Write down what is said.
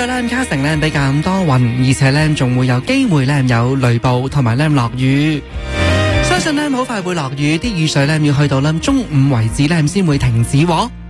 在咧卡城咧比較多雲，而且咧仲會有機會咧有雷暴同埋咧落雨。相信咧好快會落雨，啲雨水咧要去到咧中午為止咧先會停止喎。